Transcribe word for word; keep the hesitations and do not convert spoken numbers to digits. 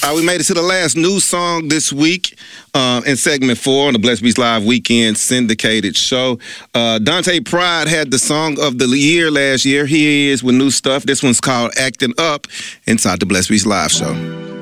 Uh, we made it to the last news song this week uh, in segment four on the Blessed Beats Live Weekend syndicated show. Uh, Dante Pride had the song of the year last year. Here he is with new stuff. This one's called Acting Up inside the Blessed Beats Live show.